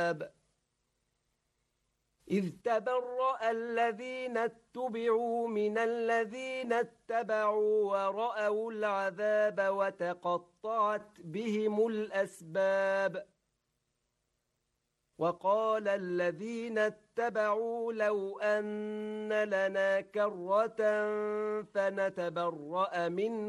إذ تبرأ الذين اتبعوا من الذين اتبعوا ورأوا العذاب وتقطعت بهم الأسباب وقال الذين اتبعوا لو أن لنا كرة فنتبرأ منهم